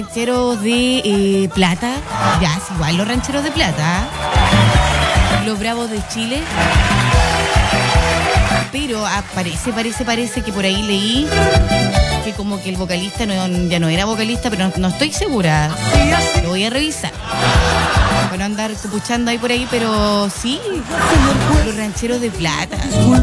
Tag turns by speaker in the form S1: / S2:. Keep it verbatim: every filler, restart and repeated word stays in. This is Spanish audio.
S1: Rancheros de eh, plata, ya es igual los rancheros de plata, los bravos de Chile, pero ah, parece, parece, parece que por ahí leí que como que el vocalista no, ya no era vocalista, pero no, no estoy segura, lo voy a revisar para no andar cupuchando ahí por ahí, pero sí, los rancheros de plata.